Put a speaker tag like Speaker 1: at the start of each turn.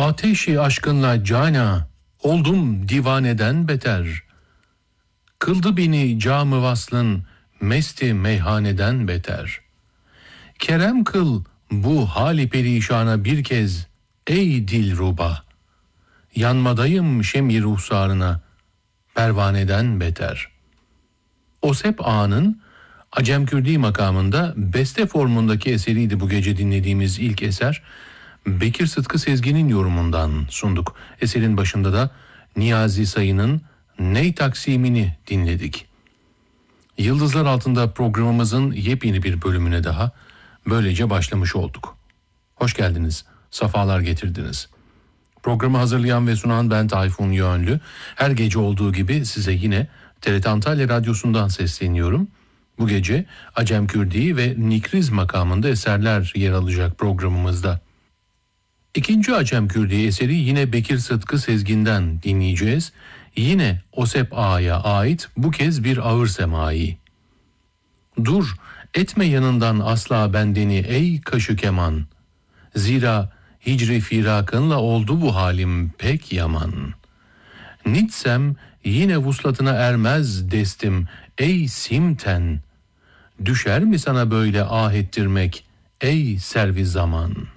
Speaker 1: Ateşi aşkınla cana, oldum divaneden beter. Kıldı beni cam-ı vaslın, mesti meyhaneden beter. Kerem kıl bu hali perişana bir kez, ey dilruba. Yanmadayım şem-i ruhsarına, pervaneden beter. Osep Ağa'nın Acem Kürdi makamında beste formundaki eseriydi bu gece dinlediğimiz ilk eser. Bekir Sıtkı Sezgin'in yorumundan sunduk. Eserin başında da Niyazi Sayın'ın Ney Taksimini dinledik. Yıldızlar Altında programımızın yepyeni bir bölümüne daha böylece başlamış olduk. Hoş geldiniz, safalar getirdiniz. Programı hazırlayan ve sunan ben Tayfun Yönlü. Her gece olduğu gibi size yine TRT Antalya Radyosu'ndan sesleniyorum. Bu gece Acem Kürdi ve Nikriz makamında eserler yer alacak programımızda. İkinci Acem Kürdi eseri yine Bekir Sıtkı Sezgin'den dinleyeceğiz. Yine Osep Ağa'ya ait, bu kez bir ağır semai. Dur, etme yanından asla bendeni ey kaşı keman. Zira hicri firakınla oldu bu halim pek yaman. Nitsem yine vuslatına ermez destim ey simten. Düşer mi sana böyle ah ettirmek ey servi zaman?